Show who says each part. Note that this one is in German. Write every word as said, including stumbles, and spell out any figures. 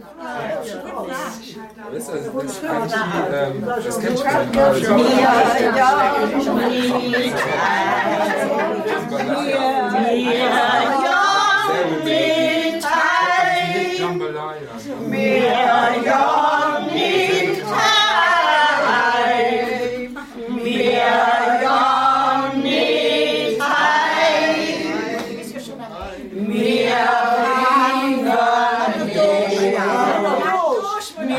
Speaker 1: Weißt du, also das ist eigentlich die, ähm, das kennt schon.
Speaker 2: Ja, ja,